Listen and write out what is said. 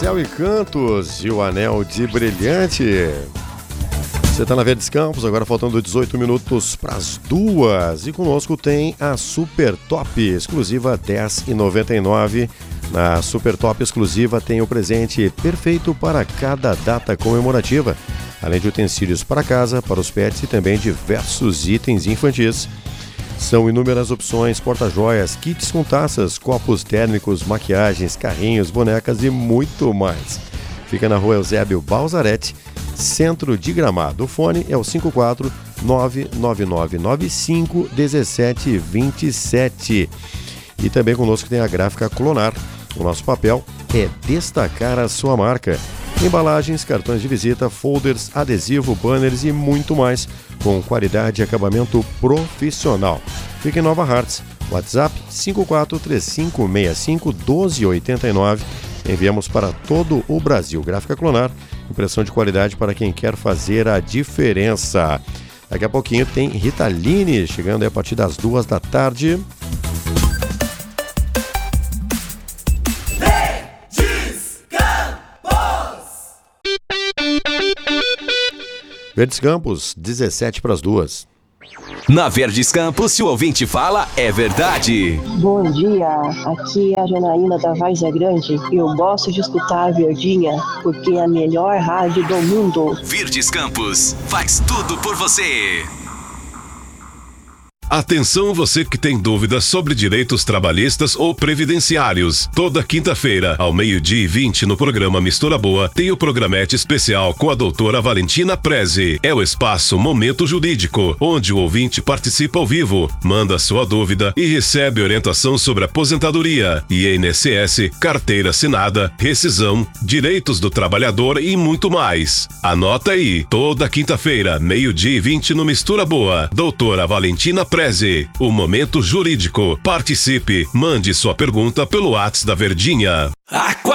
Céu e Cantos e o Anel de Brilhante. Você está na Verdes Campos, agora faltando 18 minutos para as 2. E conosco tem a Super Top exclusiva R$10,99. Na Super Top exclusiva tem o presente perfeito para cada data comemorativa, além de utensílios para casa, para os pets e também diversos itens infantis. São inúmeras opções, porta-joias, kits com taças, copos térmicos, maquiagens, carrinhos, bonecas e muito mais. Fica na Rua Eusébio Balzarete, centro de Gramado. O fone é o 54999951727. E também conosco tem a Gráfica Clonar. O nosso papel é destacar a sua marca. Embalagens, cartões de visita, folders, adesivo, banners e muito mais, com qualidade e acabamento profissional. Fica em Nova Hartz. WhatsApp 5435651289. Enviamos para todo o Brasil. Gráfica Clonar, impressão de qualidade para quem quer fazer a diferença. Daqui a pouquinho tem Rita Lee chegando aí a partir das 2 da tarde. Verdes Campos, 17 para as 2. Na Verdes Campos, se o ouvinte fala, é verdade. Bom dia, aqui é a Janaína da Várzea Grande. Eu gosto de escutar a Verdinha, porque é a melhor rádio do mundo. Verdes Campos, faz tudo por você. Atenção você que tem dúvidas sobre direitos trabalhistas ou previdenciários. Toda quinta-feira, ao 12:20, no programa Mistura Boa, tem o programete especial com a doutora Valentina Preze. É o espaço Momento Jurídico, onde o ouvinte participa ao vivo, manda sua dúvida e recebe orientação sobre aposentadoria, INSS, carteira assinada, rescisão, direitos do trabalhador e muito mais. Anota aí, toda quinta-feira, 12:20, no Mistura Boa, doutora Valentina Preze. O Momento Jurídico. Participe, mande sua pergunta pelo WhatsApp da Verdinha.